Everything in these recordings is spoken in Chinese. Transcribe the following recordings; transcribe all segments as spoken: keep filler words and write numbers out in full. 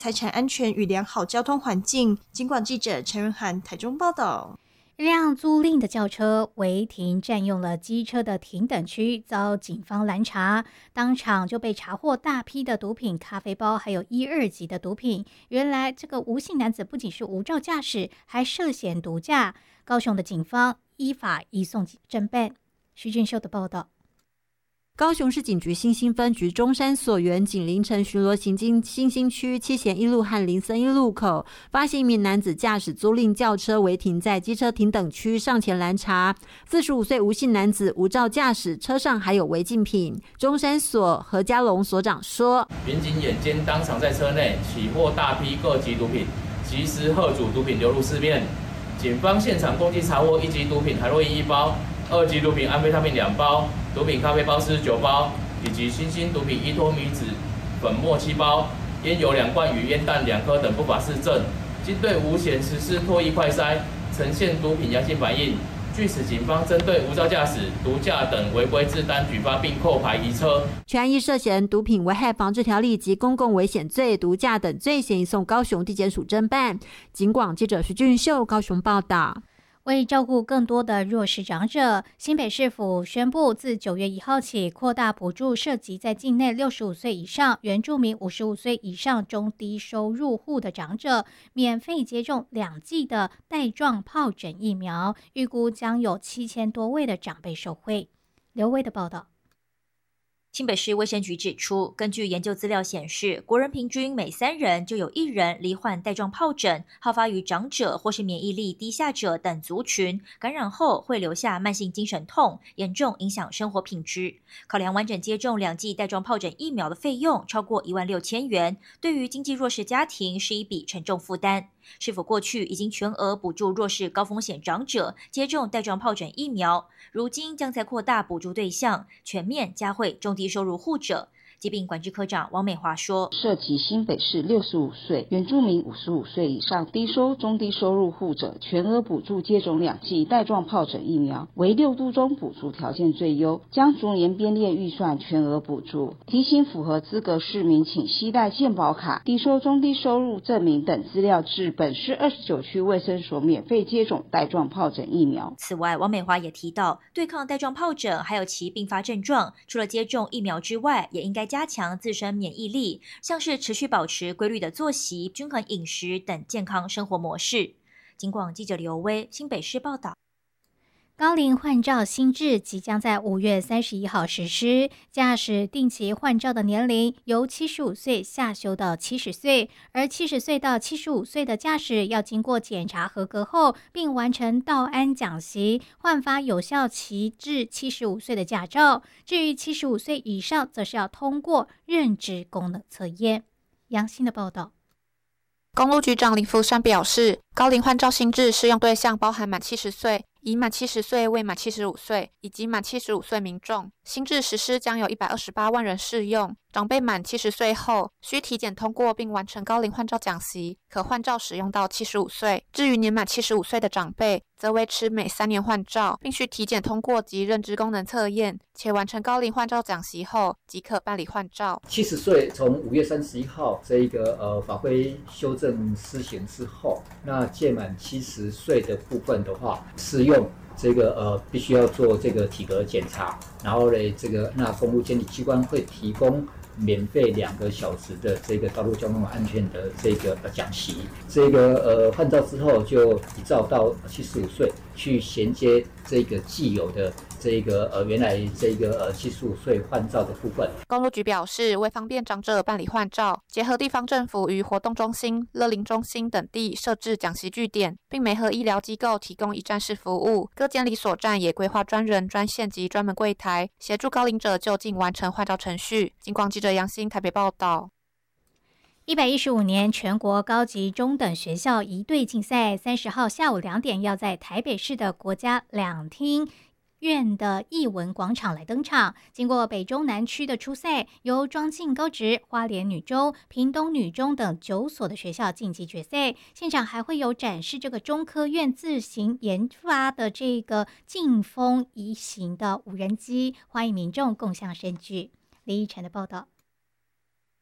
财产安全与良好交通环境。警广记者陈润涵台中报道。 一辆租赁的轿车违停占用了机车的停等区，遭警方拦查，当场就被查获大批的毒品、咖啡包，还有一二级的毒品。原来这个吴姓男子不仅是无照驾驶，还涉嫌毒驾。高雄的警方依法移送侦办。徐俊秀的报道。 高雄市警局新兴分局中山所员警凌晨巡逻行经新兴区七贤一路和林森一路口，发现一名男子驾驶租赁轿车违停在机车停等区，上前拦查。四十五岁吴姓男子无照驾驶，车上还有违禁品。中山所何家龙所长说：“ 民警眼尖，当场在车内起获大批各级毒品，及时吓阻毒品流入市面。警方现场共计查获一级毒品海洛因一包，二级毒品安非他命两包。”毒品咖啡包四十九包，以及新兴毒品依托米酯粉末七包，烟油两罐与烟弹两颗等不法事证，经对吴嫌实施唾液快筛，呈现毒品阳性反应。据此，警方针对无照驾驶、毒驾等违规治单举发，并扣牌移车。 全案依涉嫌毒品危害防治条例及公共危险罪、毒驾等罪嫌移送高雄地检署侦办。警广记者徐俊秀高雄报道。 为照顾更多的弱势长者，新北市府宣布，自九月一号起，扩大补助涉及在境内六十五岁以上、原住民五十五岁以上中低收入户的长者，免费接种两剂的带状疱疹疫苗，预估将有七千多位的长辈受惠。刘威的报道。 新北市卫生局指出，根据研究资料显示，国人平均每三人就有一人罹患带状疱疹，好发于长者或是免疫力低下者等族群，感染后会留下慢性精神痛，严重影响生活品质。考量完整接种两剂带状疱疹疫苗的费用超过一万六千元，对于经济弱势家庭是一笔沉重负担。市府过去已经全额补助弱势高风险长者接种带状疱疹疫苗，如今将再扩大补助对象，全面加惠中低收入户者。疾病管制科长王美华说， 涉及新北市六十五岁、原住民五十五岁以上低收、中低收入户者，全额补助接种两剂带状疱疹疫苗，为六都中补助条件最优，将逐年编列预算全额补助。提醒符合资格市民，请携带健保卡、低收、中低收入证明等资料至本市二十九区卫生所免费接种带状疱疹疫苗。 此外，王美华也提到，对抗带状疱疹还有其并发症状，除了接种疫苗之外，也应该加强自身免疫力，像是持续保持规律的作息、均衡饮食等健康生活模式。警广记者刘威新北市报道。 高龄换照新制即将在五月三十一号实施，驾驶定期换照的年龄由七十五岁下修到七十岁，而七十岁到七十五岁的驾驶要经过检查合格后，并完成道安讲习，换发有效期至七十五岁的驾照。至于七十五岁以上，则是要通过认知功能测验。杨欣的报道。 公路局长林福山表示，高龄换照新制适用对象包含满七十岁、已满七十岁未满七十五岁以及满七十五岁民众。新制实施将有一百二十八万人适用。长辈满七十岁后，需体检通过并完成高龄换照讲习，可换照使用到七十五岁。至于年满七十五岁的长辈，则维持每三年换照，并需体检通过及认知功能测验，且完成高龄换照讲习后，即可办理换照。 七十岁从五月三十一号这一个呃法规修正施行之后，那届满七十岁的部分的话，适用这个呃必须要做这个体格检查，然后呢，这个那公路监理机关会提供免费两个小时的这个道路交通安全的这个讲习。这个呃换照之后，就依照到七十五岁去衔接这个既有的这个呃原来这个呃七十五岁换照的部分。 公路局表示，为方便长者办理换照，结合地方政府与活动中心、乐龄中心等地设置讲习据点，并媒合医疗机构提供一站式服务。各监理所站也规划专人、专线及专门柜台，协助高龄者就近完成换照程序。警广记者杨欣台北报道。 一百一十五年全国高级中等学校一队竞赛，三十号下午两点要在台北市的国家两厅院的艺文广场来登场。经过北中南区的初赛，由庄敬高职、花莲女中、屏东女中等九所的学校晋级决赛。现场还会有展示这个中科院自行研发的这个劲风移行的无人机，欢迎民众共襄盛举。李依晨的报道。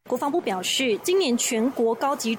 国防部表示，今年全国高级